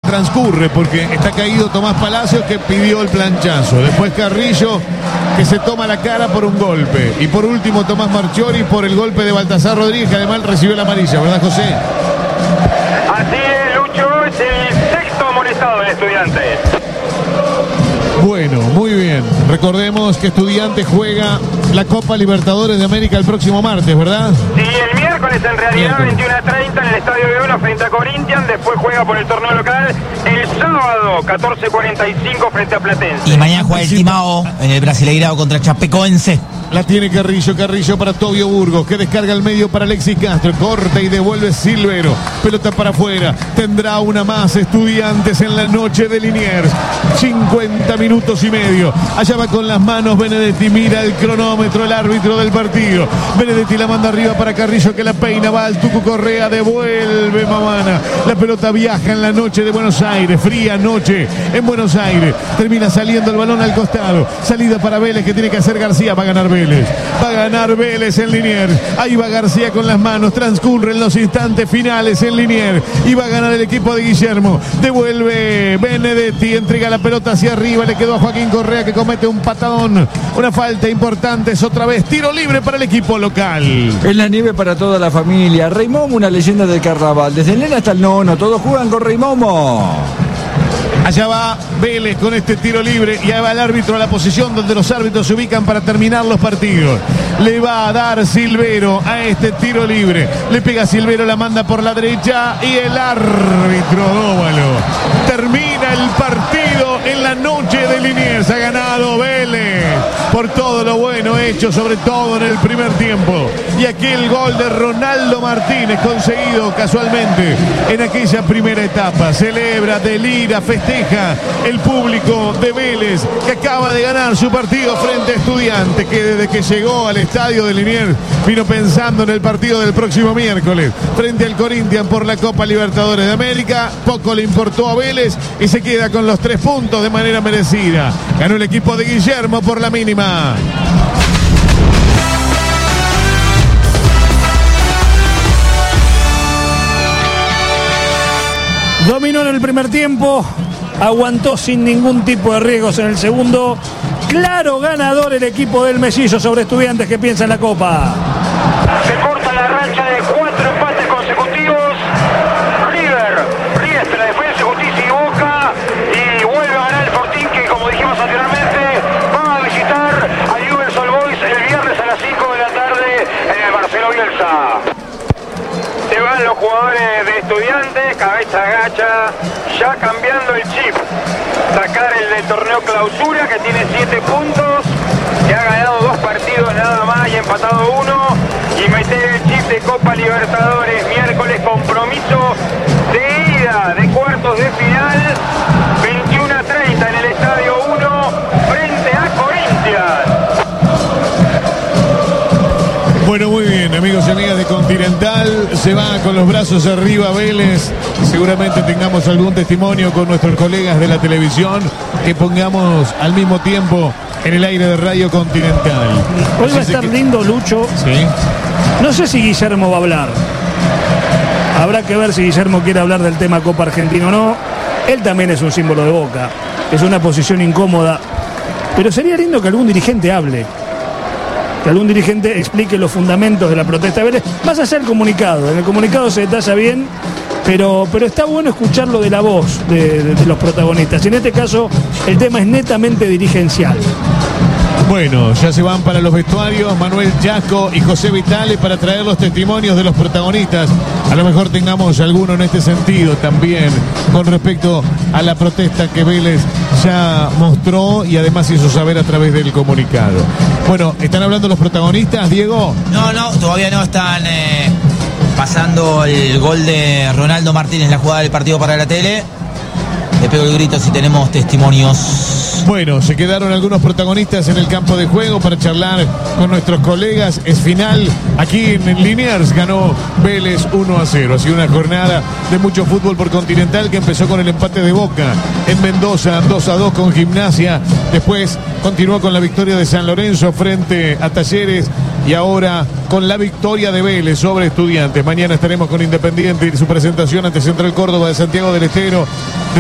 transcurre, porque está caído Tomás Palacios, que pidió el planchazo. Después Carrillo, que se toma la cara por un golpe. Y por último Tomás Marchiori por el golpe de Baltasar Rodríguez, que además recibió la amarilla, ¿verdad, José? Así es, Lucho, es el sexto amonestado del Estudiantes. Bueno, muy bien. Recordemos que Estudiantes juega la Copa Libertadores de América el próximo martes, ¿verdad? Sí, el miércoles en realidad, 21:30 en el Estadio de Uno frente a Corinthians. Después juega por el torneo local el sábado, 14:45 frente a Platense. Y mañana juega el Timao en el Brasileirao contra Chapecoense. La tiene Carrillo para Tobio Burgos, que descarga al medio para Alexis Castro, corta y devuelve Silvero, pelota para afuera, tendrá una más Estudiantes en la noche de Liniers, 50 minutos y medio, allá va con las manos Benedetti, mira el cronómetro, el árbitro del partido, Benedetti la manda arriba para Carrillo, que la peina, va al Tucu Correa, devuelve Mamana, la pelota viaja en la noche de Buenos Aires, fría noche en Buenos Aires, termina saliendo el balón al costado, salida para Vélez, que tiene que hacer García, va a ganar Vélez. Va a ganar Vélez en Liniers. Ahí va García con las manos. Transcurren los instantes finales en Liniers. Y va a ganar el equipo de Guillermo. Devuelve Benedetti. Entrega la pelota hacia arriba. Le quedó a Joaquín Correa, que comete un patadón. Una falta importante. Es otra vez tiro libre para el equipo local. En la nieve para toda la familia. Rey Momo, una leyenda del carnaval. Desde el nene hasta el nono. Todos juegan con Rey Momo. Allá va Vélez con este tiro libre y ahí va el árbitro a la posición donde los árbitros se ubican para terminar los partidos. Le va a dar Silvero a este tiro libre. Le pega Silvero, la manda por la derecha y el árbitro Dóvalo termina el partido en la noche de Liniers. Ha ganado Vélez por todo lo bueno hecho, sobre todo en el primer tiempo. Y aquel gol de Ronaldo Martínez conseguido casualmente en aquella primera etapa. Celebra, delira, festeja el público de Vélez, que acaba de ganar su partido frente a Estudiantes, que desde que llegó al estadio de Liniers vino pensando en el partido del próximo miércoles frente al Corinthians por la Copa Libertadores de América. Poco le importó a Vélez y se queda con los 3 puntos de manera merecida. Ganó el equipo de Guillermo por la mínima. Dominó en el primer tiempo, aguantó sin ningún tipo de riesgos en el segundo. Claro ganador el equipo del Mellizo sobre Estudiantes, que piensa en la Copa. Se corta la racha de 4 empates consecutivos. River la defensa, Justicia y Boca, y vuelve a ganar el Fortín, que como dijimos anteriormente va a visitar a Newell's Old Boys el viernes a las 5 de la tarde en el Marcelo Bielsa. Se van los jugadores de Estudiantes, cabeza agacha, ya cambiando el chip. Sacar el del torneo clausura, que tiene 7 puntos, que ha ganado 2 partidos nada más y empatado 1, y meter el chip de Copa Libertadores miércoles, compromiso de ida de cuartos de final, 21:30 en el Estadio 1 frente a Corinthians. Bueno, muy bien, amigos y amigas de Continental, se va con los brazos arriba Vélez. Seguramente tengamos algún testimonio con nuestros colegas de la televisión que pongamos al mismo tiempo en el aire de Radio Continental. Hoy va a estar lindo, Lucho. Sí. No sé si Guillermo va a hablar. Habrá que ver si Guillermo quiere hablar del tema Copa Argentina o no. Él también es un símbolo de Boca. Es una posición incómoda. Pero sería lindo que algún dirigente hable. Que algún dirigente explique los fundamentos de la protesta de Vélez, más allá del comunicado. En el comunicado se detalla bien, pero está bueno escucharlo de la voz de los protagonistas. Y en este caso, el tema es netamente dirigencial. Bueno, ya se van para los vestuarios Manuel Chasco y José Vitale para traer los testimonios de los protagonistas. A lo mejor tengamos alguno en este sentido también con respecto a la protesta que Vélez ya mostró y además hizo saber a través del comunicado. Bueno, ¿están hablando los protagonistas, Diego? No, todavía no están pasando el gol de Ronaldo Martínez, la jugada del partido para la tele. Le pego el grito si tenemos testimonios. Bueno, se quedaron algunos protagonistas en el campo de juego para charlar con nuestros colegas. Es final aquí en Liniers, ganó Vélez 1-0. Ha sido una jornada de mucho fútbol por Continental, que empezó con el empate de Boca en Mendoza, 2-2 con Gimnasia. Después continuó con la victoria de San Lorenzo frente a Talleres y ahora con la victoria de Vélez sobre Estudiantes. Mañana estaremos con Independiente y su presentación ante Central Córdoba de Santiago del Estero.